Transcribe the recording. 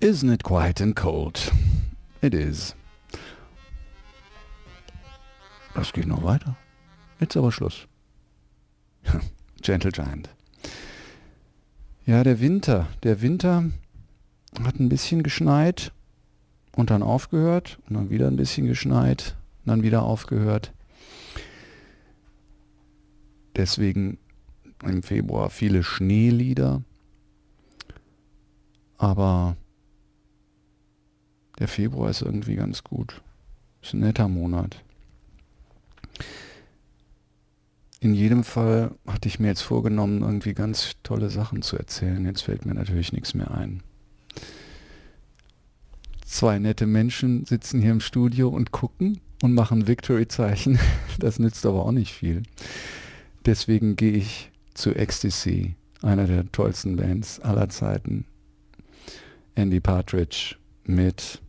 Isn't it quiet and cold? It is. Das geht noch weiter. Jetzt aber Schluss. Gentle Giant. Ja, der Winter hat ein bisschen geschneit und dann aufgehört und dann wieder ein bisschen geschneit und dann wieder aufgehört. Deswegen im Februar viele Schneelieder, aber der Februar ist irgendwie ganz gut. Ist ein netter Monat. In jedem Fall hatte ich mir jetzt vorgenommen, irgendwie ganz tolle Sachen zu erzählen. Jetzt fällt mir natürlich nichts mehr ein. 2 nette Menschen sitzen hier im Studio und gucken und machen Victory-Zeichen. Das nützt aber auch nicht viel. Deswegen gehe ich zu Ecstasy, einer der tollsten Bands aller Zeiten. Andy Partridge mit